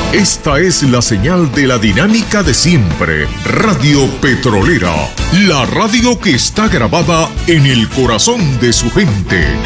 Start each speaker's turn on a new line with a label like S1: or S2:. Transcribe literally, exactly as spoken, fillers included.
S1: Esta es la señal de la dinámica de siempre. Radio Petrolera, la radio que está grabada en el corazón de su gente.